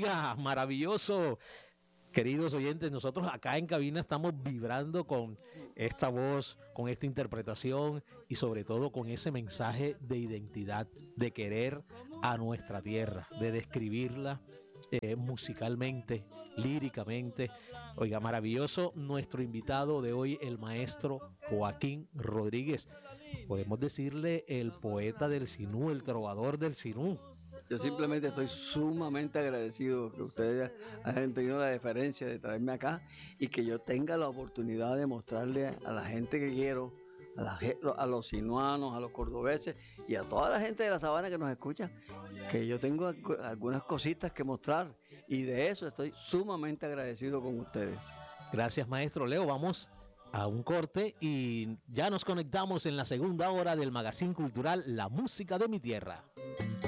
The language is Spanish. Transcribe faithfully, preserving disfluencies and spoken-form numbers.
Oiga, maravilloso. Queridos oyentes, nosotros acá en cabina estamos vibrando con esta voz, con esta interpretación y sobre todo con ese mensaje de identidad, de querer a nuestra tierra, de describirla eh, musicalmente, líricamente. Oiga, maravilloso nuestro invitado de hoy, el maestro Joaquín Rodríguez. Podemos decirle el poeta del Sinú, el trovador del Sinú. Yo simplemente estoy sumamente agradecido que ustedes hayan tenido la deferencia de traerme acá y que yo tenga la oportunidad de mostrarle a la gente que quiero, a, la, a los sinuanos, a los cordobeses y a toda la gente de la sabana que nos escucha, que yo tengo algunas cositas que mostrar y de eso estoy sumamente agradecido con ustedes. Gracias, maestro Leo. Vamos a un corte y ya nos conectamos en la segunda hora del Magazine Cultural La Música de mi Tierra.